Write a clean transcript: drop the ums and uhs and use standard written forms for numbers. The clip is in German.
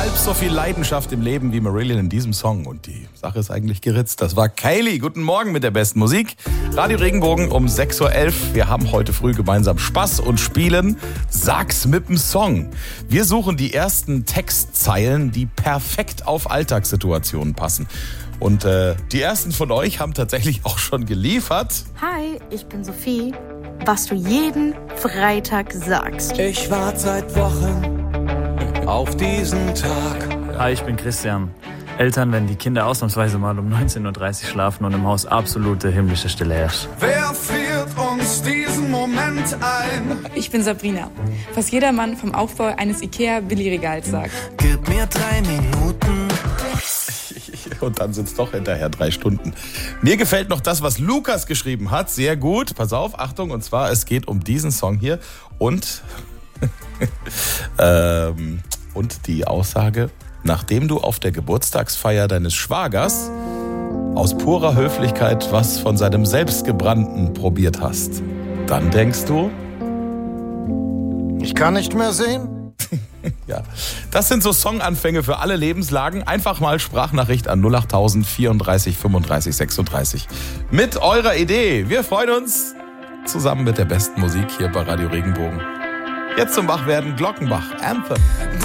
Halb so viel Leidenschaft im Leben wie Marillion in diesem Song. Und die Sache ist eigentlich geritzt. Das war Kylie. Guten Morgen mit der besten Musik. Radio Regenbogen um 6.11 Uhr. Wir haben heute früh gemeinsam Spaß und spielen Sag's mit'm Song. Wir suchen die ersten Textzeilen, die perfekt auf Alltagssituationen passen. Und die ersten von euch haben tatsächlich auch schon geliefert. Hi, ich bin Sophie. Was du jeden Freitag sagst. Ich warte seit Wochen auf diesen Tag. Hi, ich bin Christian. Eltern, wenn die Kinder ausnahmsweise mal um 19.30 Uhr schlafen und im Haus absolute himmlische Stille herrscht. Wer führt uns diesen Moment ein? Ich bin Sabrina, was jeder Mann vom Aufbau eines IKEA-Billigregals sagt. Gib mir 3 Minuten. Und dann sind es doch hinterher 3 Stunden. Mir gefällt noch das, was Lukas geschrieben hat. Sehr gut. Pass auf, Achtung. Und zwar, es geht um diesen Song hier. Und, und die Aussage, nachdem du auf der Geburtstagsfeier deines Schwagers aus purer Höflichkeit was von seinem Selbstgebrannten probiert hast, dann denkst du... Ich kann nicht mehr sehen. Ja, das sind so Songanfänge für alle Lebenslagen. Einfach mal Sprachnachricht an 08000 34 35 36 mit eurer Idee. Wir freuen uns zusammen mit der besten Musik hier bei Radio Regenbogen. Jetzt zum Wachwerden Glockenbach, Anthem.